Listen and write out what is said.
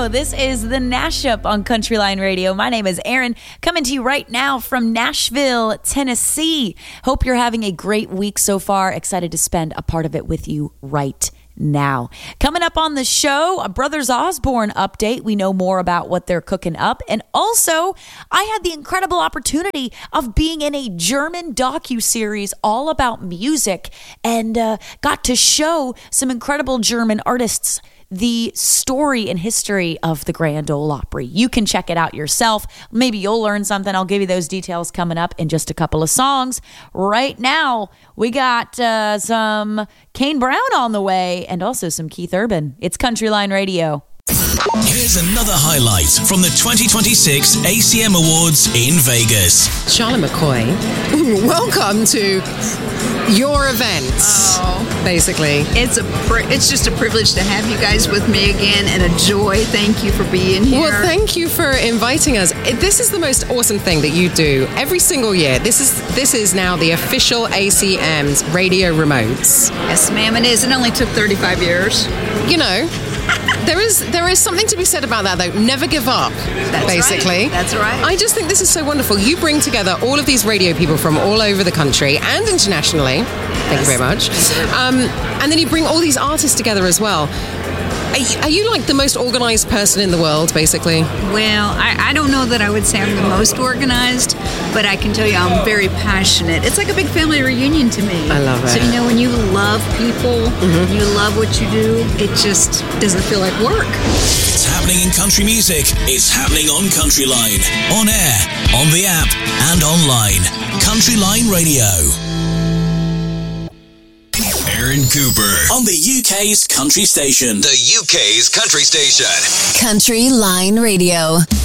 This is the Nash Up on Countryline Radio. My name is Erin, coming to you right now from Nashville, Tennessee. Hope you're having a great week so far. Excited to spend a part of it with you right now. Coming up on the show, a Brothers Osborne update. We know more about what they're cooking up. And also, I had the incredible opportunity of being in a German docuseries all about music and got to show some incredible German artists the story and history of the Grand Ole Opry. You can check it out yourself. Maybe you'll learn something. I'll give you those details coming up in just a couple of songs. Right now, we got some Kane Brown on the way and also some Keith Urban. It's Countryline Radio. Here's another highlight from the 2026 ACM Awards in Vegas. Charlotte McCoy, welcome to your event, basically. It's just a privilege to have you guys with me again, and a joy. Thank you for being here. Well, thank you for inviting us. This is the most awesome thing that you do every single year. This is now the official ACM's radio remotes. Yes, ma'am, it is. It only took 35 years. You know, there is something to be said about that, though. Never give up, basically. Right. That's right. I just think this is so wonderful. You bring together all of these radio people from all over the country and internationally. Thank you very much. And then you bring all these artists together as well. Are you like the most organized person in the world, basically? Well, I don't know that I would say I'm the most organized, but I can tell you I'm very passionate. It's like a big family reunion to me. I love it. So, when you love people, you love what you do, it just doesn't feel like work. It's happening in country music. It's happening on Countryline. On air, on the app, and online. Countryline Radio. Erin Cooper on the UK's country station. The UK's country station. Countryline Radio.